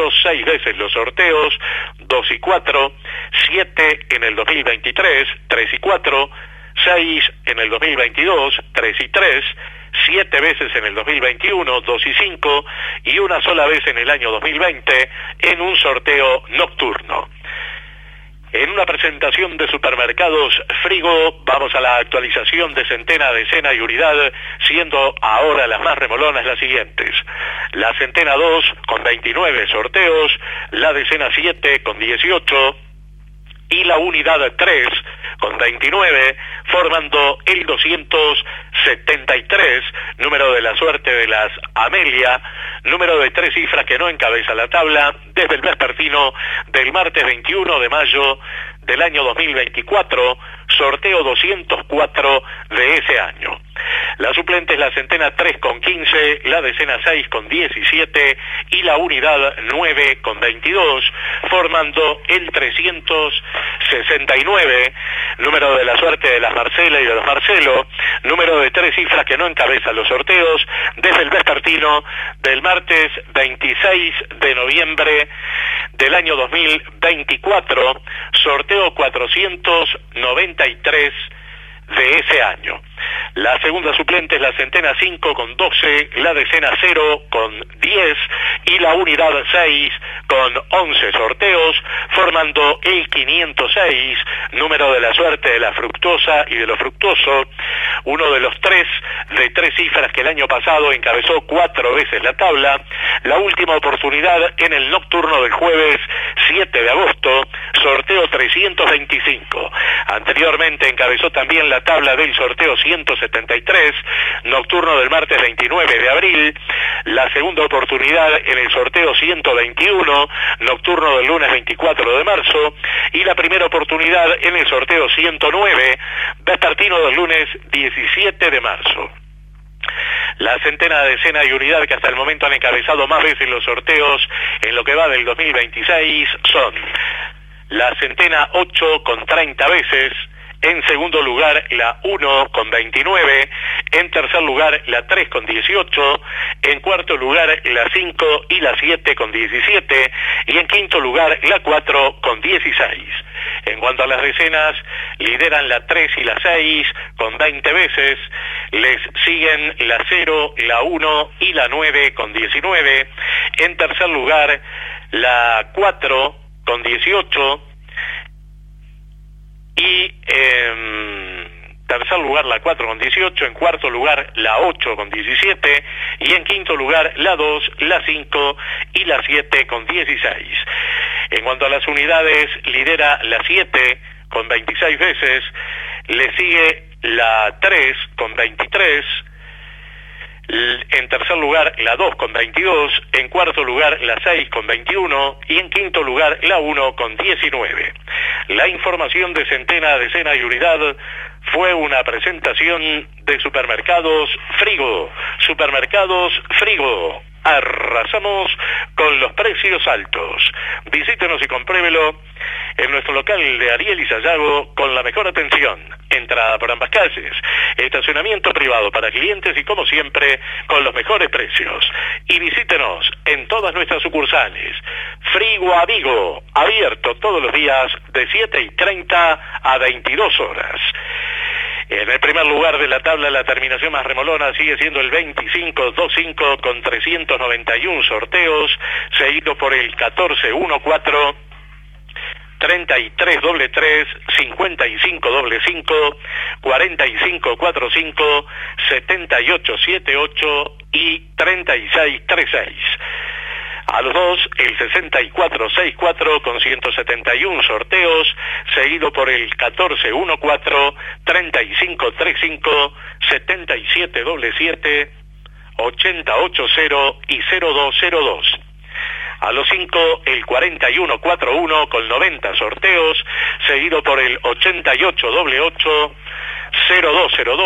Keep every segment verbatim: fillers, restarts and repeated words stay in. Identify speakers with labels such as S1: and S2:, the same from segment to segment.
S1: veintidós, seis veces los sorteos, dos y cuatro, siete en el dos mil veintitrés, tres y cuatro, seis en el dos mil veintidós, tres y tres, siete veces en el dos mil veintiuno, dos y cinco, y una sola vez en el año dos mil veinte en un sorteo nocturno. En una presentación de Supermercados Frigo, vamos a la actualización de centena, decena y unidad, siendo ahora las más remolonas las siguientes. La centena dos con veintinueve sorteos, la decena siete con dieciocho y la unidad tres con veintinueve, formando el doscientos setenta y tres, número de la suerte de las Amelia, número de tres cifras que no encabeza la tabla, desde el vespertino del martes veintiuno de mayo del año dos mil veinticuatro, sorteo doscientos cuatro de ese año. La suplente es la centena tres con quince, la decena seis con diecisiete y la unidad nueve con veintidós, formando el trescientos sesenta y nueve, número de la suerte de las Marcela y de los Marcelo, número de tres cifras que no encabeza los sorteos, desde el vespertino del martes veintiséis de noviembre del año dos mil veinticuatro, sorteo cuatrocientos noventa y tres de ese año. La segunda suplente es la centena cinco con doce, la decena cero con diez y la unidad seis con once sorteos, formando el quinientos seis, número de la suerte de la fructosa y de lo fructoso, uno de los tres de tres cifras que el año pasado encabezó cuatro veces la tabla. La última oportunidad en el nocturno del jueves siete de agosto, sorteo trescientos veinticinco. Anteriormente encabezó también la tabla del sorteo ciento setenta y tres, nocturno del martes veintinueve de abril, la segunda oportunidad en el sorteo ciento veintiuno, nocturno del lunes veinticuatro de marzo, y la primera oportunidad en el sorteo ciento nueve, vespertino del lunes diecisiete de marzo. La centena, decena y unidad que hasta el momento han encabezado más veces los sorteos en lo que va del dos mil veintiséis son la centena ocho con treinta veces, en segundo lugar la uno con veintinueve, en tercer lugar la tres con dieciocho, en cuarto lugar la cinco y la siete con diecisiete, y en quinto lugar la cuatro con dieciséis. En cuanto a las decenas, lideran la tres y la seis con veinte veces, les siguen la cero, la uno y la nueve con diecinueve, en tercer lugar la cuatro con dieciocho, y en tercer lugar la cuatro con dieciocho, en cuarto lugar la ocho con diecisiete, y en quinto lugar la dos, la cinco y la siete con dieciséis. En cuanto a las unidades, lidera la siete con veintiséis veces, le sigue la tres con veintitrés, en tercer lugar la dos con veintidós, en cuarto lugar la seis con veintiuno y en quinto lugar la uno con diecinueve. La información de centena, decena y unidad fue una presentación de Supermercados Frigo. Supermercados Frigo. Arrasamos con los precios altos. Visítenos y compruébelo en nuestro local de Ariel y Sayago con la mejor atención. Entrada por ambas calles, estacionamiento privado para clientes y como siempre con los mejores precios. Y visítenos en todas nuestras sucursales. Frigo Amigo, abierto todos los días de siete y treinta a veintidós horas. En el primer lugar de la tabla, la terminación más remolona sigue siendo el veinticinco veinticinco con trescientos noventa y uno sorteos, seguido por el catorce catorce, treinta y tres tres tres, cincuenta y cinco cincuenta y cinco, cuarenta y cinco cuarenta y cinco, setenta y ocho setenta y ocho y treinta y seis treinta y seis. A los dos, el sesenta y cuatro sesenta y cuatro con ciento setenta y uno sorteos, seguido por el catorce catorce, treinta y cinco treinta y cinco, setenta y siete setenta y siete, ochenta ochenta y cero dos cero dos. A los cinco, el cuarenta y uno cuarenta y uno con noventa sorteos, seguido por el ochenta y ocho ochenta y ocho, cero dos cero dos,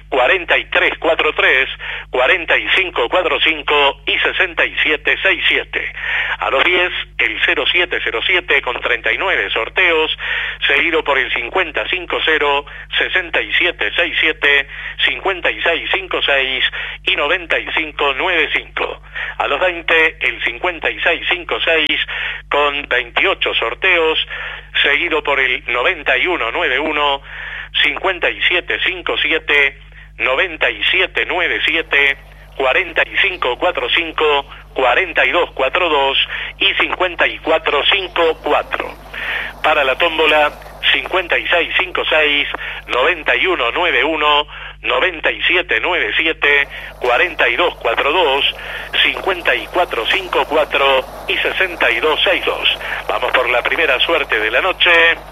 S1: cuarenta y tres cuarenta y tres, cuarenta y cinco cuarenta y cinco y sesenta y siete sesenta y siete. A los diez, el cero siete cero siete con treinta y nueve sorteos, seguido por el cincuenta cincuenta, sesenta y siete sesenta y siete, cincuenta y seis cincuenta y seis y noventa y cinco noventa y cinco. A los veinte, el cincuenta y seis cincuenta y seis con veintiocho sorteos, seguido por el noventa y uno noventa y uno, cincuenta y siete cincuenta y siete, noventa y siete noventa y siete, cuarenta y cinco cuarenta y cinco, cuarenta y dos cuarenta y dos y cincuenta y cuatro cincuenta y cuatro. Para la tómbola, cincuenta y seis cincuenta y seis, noventa y uno noventa y uno, noventa y siete noventa y siete, cuarenta y dos cuarenta y dos, cincuenta y cuatro cincuenta y cuatro y sesenta y dos sesenta y dos. Vamos por la primera suerte de la noche.